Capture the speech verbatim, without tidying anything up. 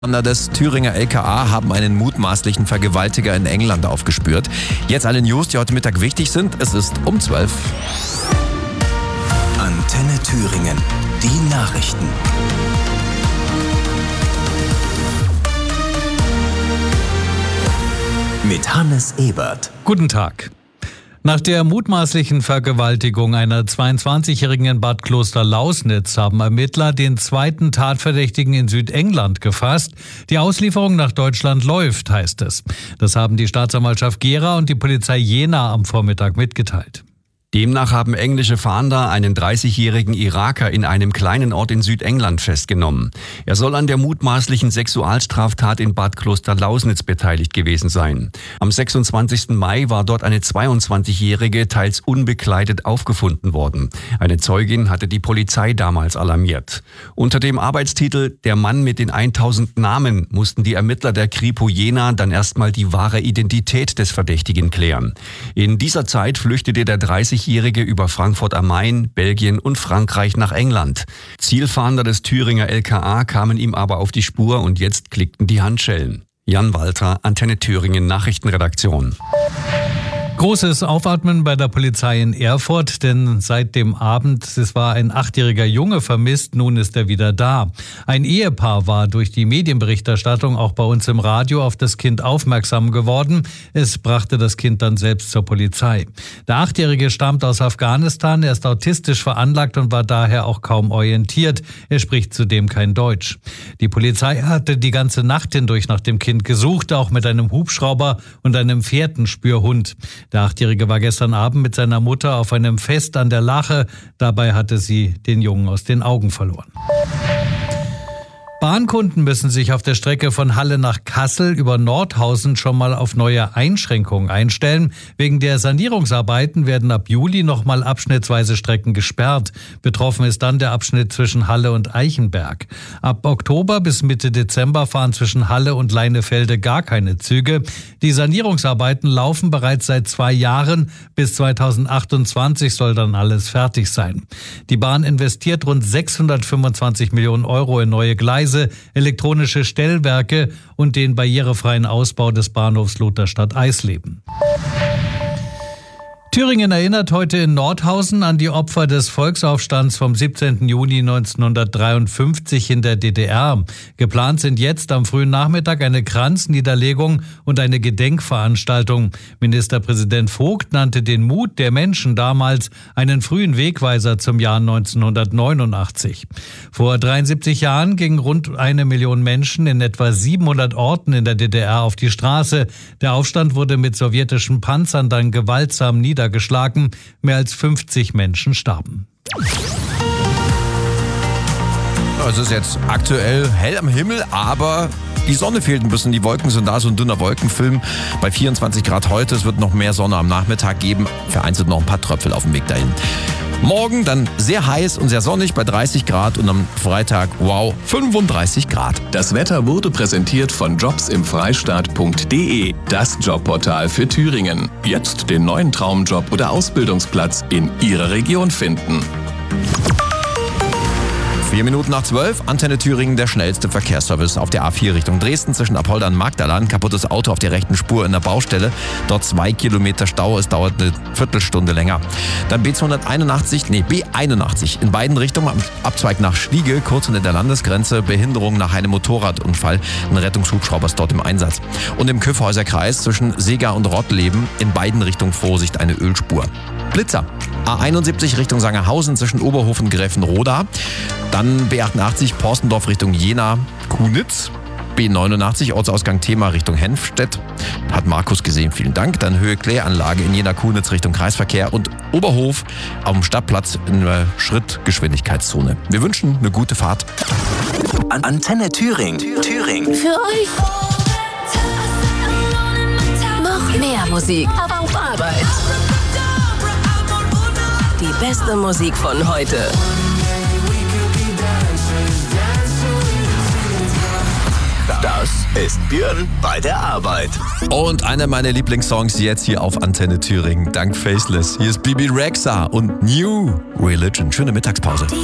Des Thüringer L K A haben einen mutmaßlichen Vergewaltiger in England aufgespürt. Jetzt alle News, die heute Mittag wichtig sind. Es ist um zwölf. Antenne Thüringen, die Nachrichten. Mit Hannes Ebert. Guten Tag. Nach der mutmaßlichen Vergewaltigung einer zweiundzwanzigjährigen in Bad Kloster-Lausnitz haben Ermittler den zweiten Tatverdächtigen in Südengland gefasst. Die Auslieferung nach Deutschland läuft, heißt es. Das haben die Staatsanwaltschaft Gera und die Polizei Jena am Vormittag mitgeteilt. Demnach haben englische Fahnder einen dreißigjährigen Iraker in einem kleinen Ort in Südengland festgenommen. Er soll an der mutmaßlichen Sexualstraftat in Bad Kloster-Lausnitz beteiligt gewesen sein. Am sechsundzwanzigsten Mai war dort eine zweiundzwanzigjährige teils unbekleidet aufgefunden worden. Eine Zeugin hatte die Polizei damals alarmiert. Unter dem Arbeitstitel »Der Mann mit den tausend Namen« mussten die Ermittler der Kripo Jena dann erstmal die wahre Identität des Verdächtigen klären. In dieser Zeit flüchtete der dreißigjährige über Frankfurt am Main, Belgien und Frankreich nach England. Zielfahnder des Thüringer L K A kamen ihm aber auf die Spur und jetzt klickten die Handschellen. Jan Walter, Antenne Thüringen Nachrichtenredaktion. Großes Aufatmen bei der Polizei in Erfurt, denn seit dem Abend, es war ein achtjähriger Junge vermisst, nun ist er wieder da. Ein Ehepaar war durch die Medienberichterstattung auch bei uns im Radio auf das Kind aufmerksam geworden. Es brachte das Kind dann selbst zur Polizei. Der Achtjährige stammt aus Afghanistan, er ist autistisch veranlagt und war daher auch kaum orientiert. Er spricht zudem kein Deutsch. Die Polizei hatte die ganze Nacht hindurch nach dem Kind gesucht, auch mit einem Hubschrauber und einem Fährtenspürhund. Der Achtjährige war gestern Abend mit seiner Mutter auf einem Fest an der Lache. Dabei hatte sie den Jungen aus den Augen verloren. Bahnkunden müssen sich auf der Strecke von Halle nach Kassel über Nordhausen schon mal auf neue Einschränkungen einstellen. Wegen der Sanierungsarbeiten werden ab Juli noch mal abschnittsweise Strecken gesperrt. Betroffen ist dann der Abschnitt zwischen Halle und Eichenberg. Ab Oktober bis Mitte Dezember fahren zwischen Halle und Leinefelde gar keine Züge. Die Sanierungsarbeiten laufen bereits seit zwei Jahren. Bis zweitausendachtundzwanzig soll dann alles fertig sein. Die Bahn investiert rund sechshundertfünfundzwanzig Millionen Euro in neue Gleise, elektronische Stellwerke und den barrierefreien Ausbau des Bahnhofs Lutherstadt-Eisleben. Thüringen erinnert heute in Nordhausen an die Opfer des Volksaufstands vom siebzehnten Juni neunzehnhundertdreiundfünfzig in der D D R. Geplant sind jetzt am frühen Nachmittag eine Kranzniederlegung und eine Gedenkveranstaltung. Ministerpräsident Vogt nannte den Mut der Menschen damals einen frühen Wegweiser zum Jahr neunzehnhundertneunundachtzig. Vor dreiundsiebzig Jahren gingen rund eine Million Menschen in etwa siebenhundert Orten in der D D R auf die Straße. Der Aufstand wurde mit sowjetischen Panzern dann gewaltsam niedergeschlagen. geschlagen. Mehr als fünfzig Menschen starben. Es ist jetzt aktuell hell am Himmel, aber die Sonne fehlt ein bisschen. Die Wolken sind da, so ein dünner Wolkenfilm. Bei vierundzwanzig Grad heute, es wird noch mehr Sonne am Nachmittag geben. Vereinzelt noch ein paar Tröpfel auf dem Weg dahin. Morgen dann sehr heiß und sehr sonnig bei dreißig Grad und am Freitag, wow, fünfunddreißig Grad. Das Wetter wurde präsentiert von jobs im freistaat punkt de, das Jobportal für Thüringen. Jetzt den neuen Traumjob oder Ausbildungsplatz in Ihrer Region finden. Vier Minuten nach zwölf, Antenne Thüringen, der schnellste Verkehrsservice auf der A vier Richtung Dresden zwischen Apolda und Magdaland. Kaputtes Auto auf der rechten Spur in der Baustelle. Dort zwei Kilometer Stau, es dauert eine Viertelstunde länger. Dann B zweihunderteinundachtzig, nee, B einundachtzig in beiden Richtungen, am Abzweig nach Schliege, kurz unter der Landesgrenze, Behinderung nach einem Motorradunfall. Ein Rettungshubschrauber ist dort im Einsatz. Und im Kyffhäuser-Kreis zwischen Seega und Rottleben in beiden Richtungen Vorsicht, eine Ölspur. Blitzer. A einundsiebzig Richtung Sangerhausen zwischen Oberhof und Gräfenroda. Dann B achtundachtzig Porstendorf Richtung Jena, Kunitz. B neunundachtzig Ortsausgang Thema Richtung Henfstedt. Hat Markus gesehen, vielen Dank. Dann Höhe Kläranlage in Jena, Kunitz Richtung Kreisverkehr. Und Oberhof am Stadtplatz in der Schrittgeschwindigkeitszone. Wir wünschen eine gute Fahrt. Antenne Thüringen. Thüringen. Für euch noch mehr Musik, aber auf Arbeit. Die beste Musik von heute. Das ist Björn bei der Arbeit. Und einer meiner Lieblingssongs jetzt hier auf Antenne Thüringen. Dank Faceless. Hier ist Bibi Rexha und New Religion. Schöne Mittagspause.